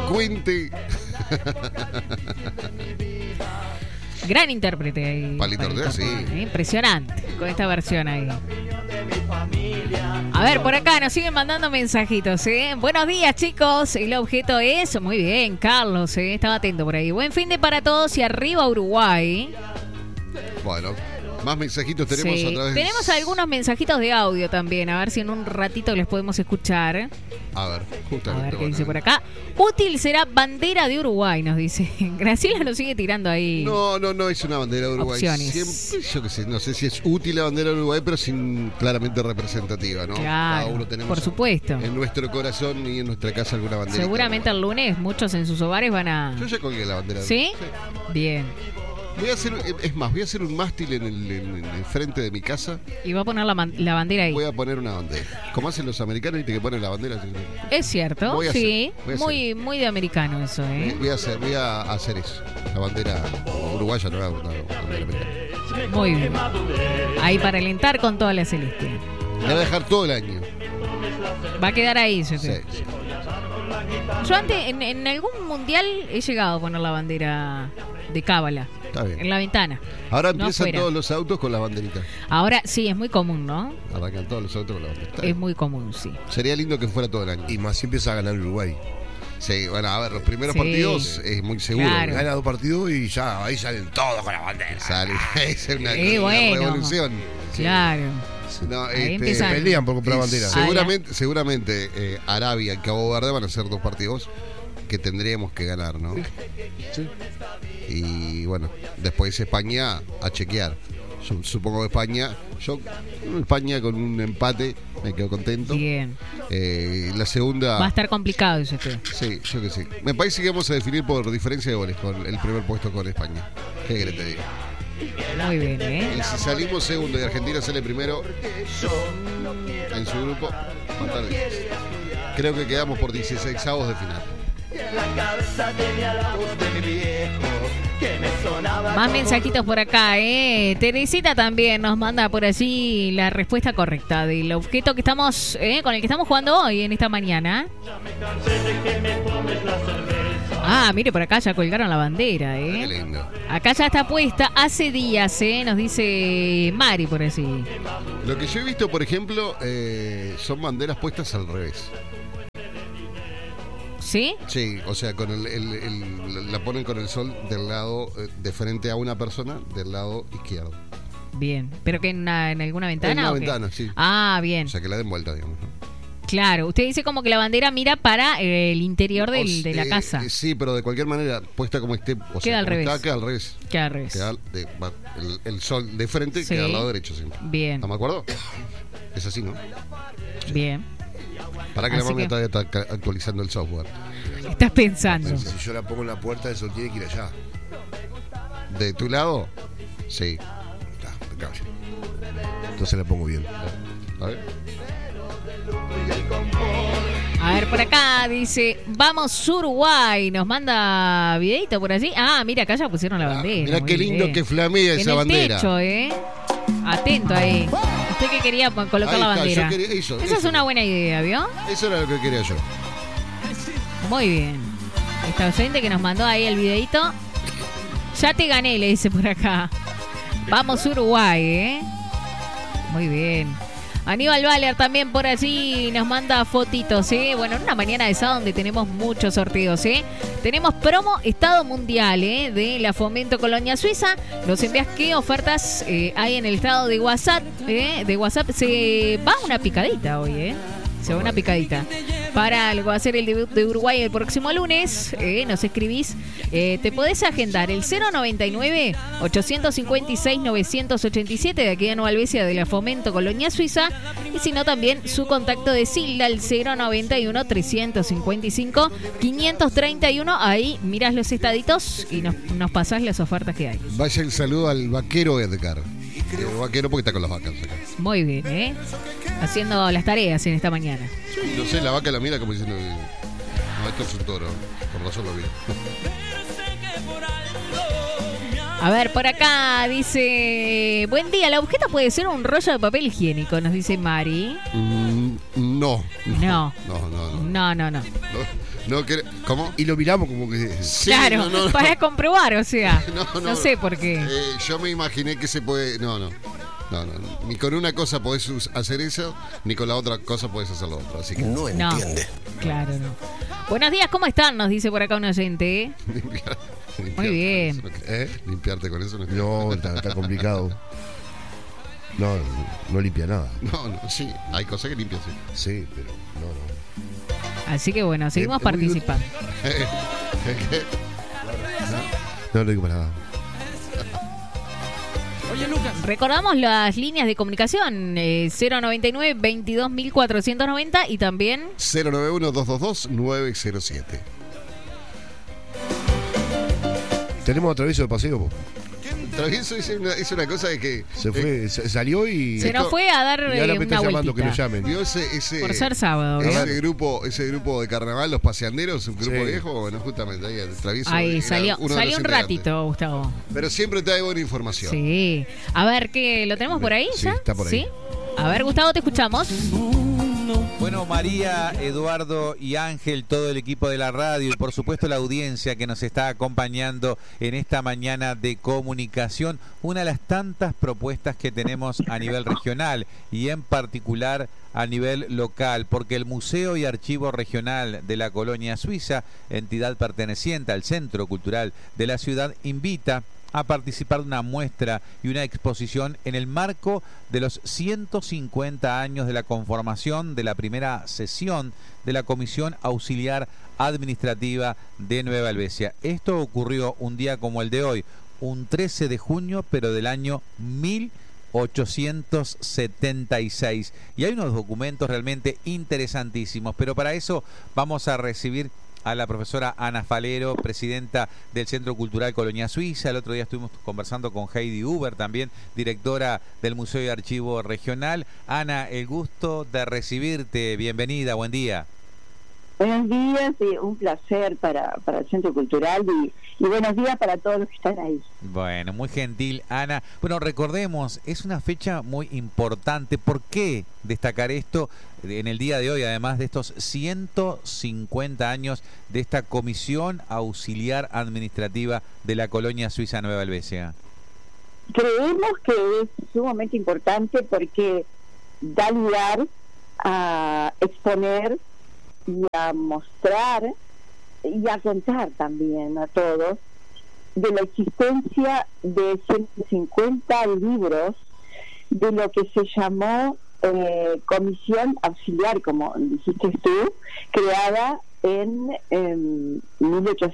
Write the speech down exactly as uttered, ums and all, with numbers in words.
cuente. Gran intérprete ahí. Palito Ortega, sí. Eh, impresionante con esta versión ahí. A ver, por acá nos siguen mandando mensajitos, ¿eh? Buenos días, chicos. El objeto es... Muy bien, Carlos, ¿eh? Estaba atento por ahí. Buen fin de para todos y arriba Uruguay. Bueno, más mensajitos tenemos sí. a través... Tenemos algunos mensajitos de audio también. A ver si en un ratito les podemos escuchar. A ver, justamente. A ver qué bueno, dice por acá. Útil será bandera de Uruguay, nos dice. Graciela nos sigue tirando ahí. No, no, no es una bandera de Uruguay. Opciones. Siempre, yo qué sé, no sé si es útil la bandera de Uruguay, pero sin claramente representativa, ¿no? Claro, Cada uno tenemos por supuesto. En nuestro corazón y en nuestra casa alguna bandera. Seguramente el lunes muchos en sus hogares van a... Yo ya colgué la bandera. ¿Sí? Sí. Bien. Voy a hacer, es más, voy a hacer un mástil en el, en el frente de mi casa. Y va a poner la, la bandera ahí. Voy a poner una bandera. Como hacen los americanos, viste que ponen la bandera. Es cierto, voy a sí. Hacer, muy, muy de americano eso, ¿eh? Voy a hacer, voy a hacer eso. La bandera uruguaya, no la bandera americana. Muy bien. Ahí para alentar con toda la celeste. La voy a dejar todo el año. Va a quedar ahí, yo sí, sí. Yo antes, en, en algún mundial, he llegado a poner la bandera de cábala. Está bien. En la ventana. Ahora empiezan no todos los autos con la banderita. Ahora sí, es muy común, ¿no? Arrancan todos los autos con la banderita. Es muy común, sí. Sería lindo que fuera todo el año. Y más si empieza a ganar Uruguay. Sí, bueno, a ver, los primeros sí. partidos es muy seguro. Claro. Gana dos partidos y ya ahí salen todos con la bandera. Sale, es una, sí, una bueno. revolución. Claro. No, ahí este, se pelean por comprar bandera. Seguramente, seguramente eh, Arabia y Cabo Verde van a ser dos partidos que tendríamos que ganar, ¿no? Sí. Y bueno, después España a chequear. Yo supongo que España, yo España con un empate me quedo contento. Bien. Eh, la segunda va a estar complicado eso. Sí, yo que sí. Me parece que vamos a definir por diferencia de goles con el primer puesto con España. ¿Qué querés te digo? Muy bien, ¿eh? Y si salimos segundo y Argentina sale primero en su grupo, va a estar difícil. Creo que quedamos por dieciseisavos de final. Más mensajitos por acá, ¿eh? Teresita también nos manda por allí la respuesta correcta del objeto que estamos, ¿eh? con el que estamos jugando hoy en esta mañana. Ah, mire, por acá ya colgaron la bandera, ¿eh? Qué lindo. Acá ya está puesta hace días, ¿eh? Nos dice Mari por allí. Lo que yo he visto, por ejemplo, eh, son banderas puestas al revés. ¿Sí? Sí, o sea, con el, el, el, la ponen con el sol del lado, eh, de frente a una persona, del lado izquierdo. Bien, ¿pero que en, una, en alguna ventana? En una ¿o qué? ventana, sí. Ah, bien. O sea, que la den vuelta, digamos, ¿no? Claro, usted dice como que la bandera mira para eh, el interior del, o, de la eh, sí, eh, sí, pero de cualquier manera, puesta como esté, o queda sea, al revés. Está, queda al revés. Queda al revés. Queda de, va, el, el sol de frente sí. queda al lado derecho siempre. Bien. ¿No me acuerdo? Es así, ¿no? Bien. Para que así la mami que... está, está actualizando el software. Estás pensando. Si yo la pongo en la puerta, eso tiene que ir allá. ¿De tu lado? Sí. Está, impecable. Entonces la pongo bien. A ver. A ver, por acá dice, vamos Uruguay, nos manda videito por allí. Ah, mira, acá ya pusieron la bandera. Mirá qué lindo bien. que flamea esa en el bandera. Techo, ¿eh? Atento ahí. Usted que quería colocar ahí la está, bandera. Quería, eso, Esa eso. es una buena idea, ¿vio? Eso era lo que quería yo. Muy bien. Esta oyente que nos mandó ahí el videito. Ya te gané, le dice por acá. Vamos Uruguay, ¿eh? Muy bien. Aníbal Valer también por allí nos manda fotitos, ¿eh? Bueno, en una mañana de sábado donde tenemos muchos sorteos, ¿eh? Tenemos promo Estado Mundial, ¿eh? De la Fomento Colonia Suiza. Nos envías qué ofertas eh, hay en el estado de WhatsApp, ¿eh? De WhatsApp se va una picadita hoy, ¿eh? Se va una picadita. Para algo hacer el debut de Uruguay el próximo lunes, eh, nos escribís, eh, te podés agendar el cero noventa y nueve, ochocientos cincuenta y seis, novecientos ochenta y siete de aquí de Nueva Albesia de la Fomento Colonia Suiza, y si no también su contacto de Silda, el cero noventa y uno, trescientos cincuenta y cinco, quinientos treinta y uno, ahí mirás los estaditos y nos, nos pasás las ofertas que hay. Vaya el saludo al vaquero Edgar. El vaquero porque está con las vacas acá. Muy bien, ¿eh? Haciendo las tareas en esta mañana. Sí, no sé, la vaca la mira como diciendo, no, esto es un toro, por razón lo vi. A ver, por acá dice, buen día, la objeto puede ser un rollo de papel higiénico, nos dice Mari. Mm, no, No. No, no, no. No, no, no. No, No, que, ¿cómo? Y lo miramos como que... Sí, claro, no, no, no. para comprobar, o sea. No, no, no sé por qué. Eh, yo me imaginé que se puede... No, no. No, no, ni con una cosa podés hacer eso, ni con la otra cosa podés hacer lo otro. Así que No No, entiende. claro, no. Buenos días, ¿cómo están? Nos dice por acá un oyente. ¿eh? limpiar, limpiarte Muy bien. con eso no- ¿Eh? Limpiarte con eso no No, está, está complicado. No, no limpia nada. No, no, sí, hay cosas que limpian, sí. Sí, pero no, no. Así que bueno, seguimos es muy participando. No lo digo para nada. Oye, Lucas. Recordamos las líneas de comunicación, eh, cero noventa y nueve, veintidós mil cuatrocientos noventa y también... cero nueve uno, dos dos dos, nueve cero siete. Tenemos atravieso de paseo. Po. Travieso es una, es una cosa de que... Se fue, eh, se- salió y... Se nos fue a dar y ahora eh, me una está llamando que vueltita. lo llamen. ¿Vio ese, ese, Por ser sábado, ¿verdad? ese grupo, ese grupo de carnaval, los paseanderos, un grupo Sí. viejo? Bueno, justamente ahí el travieso. Ahí era salió, uno de salió los un integrantes. ratito, Gustavo. Pero siempre trae buena información. Sí. A ver, ¿qué? ¿Lo tenemos por ahí Sí, ya? está por ahí. ¿Sí? A ver, Gustavo, te escuchamos. Bueno, María, Eduardo y Ángel, todo el equipo de la radio y por supuesto la audiencia que nos está acompañando en esta mañana de comunicación, una de las tantas propuestas que tenemos a nivel regional y en particular a nivel local, porque el Museo y Archivo Regional de la Colonia Suiza, entidad perteneciente al Centro Cultural de la ciudad, invita a participar de una muestra y una exposición en el marco de los ciento cincuenta años de la conformación de la primera sesión de la Comisión Auxiliar Administrativa de Nueva Helvecia. Esto ocurrió un día como el de hoy, un trece de junio, pero del año mil ochocientos setenta y seis. Y hay unos documentos realmente interesantísimos, pero para eso vamos a recibir a la profesora Ana Falero, presidenta del Centro Cultural Colonia Suiza. El otro día estuvimos conversando con Heidi Huber, también directora del Museo y Archivo Regional. Ana, el gusto de recibirte. Bienvenida, buen día. Buenos días, y un placer para, para el Centro Cultural y, y buenos días para todos los que están ahí. Bueno, muy gentil, Ana. Bueno, recordemos, es una fecha muy importante. ¿Por qué destacar esto en el día de hoy, además de estos ciento cincuenta años de esta Comisión Auxiliar Administrativa de la Colonia Suiza Nueva Helvecia? Creemos que es sumamente importante porque da lugar a exponer y a mostrar y a contar también a todos de la existencia de ciento cincuenta libros de lo que se llamó eh, Comisión Auxiliar, como dijiste tú, creada en, en mil ochocientos